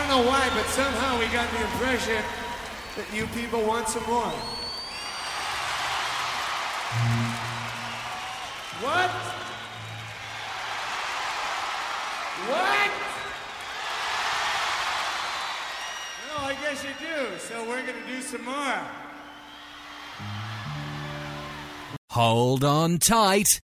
don't know why, but somehow we got the impression that you people want some more. What? What? No, I guess you do. So we're going to do some more. Hold on tight.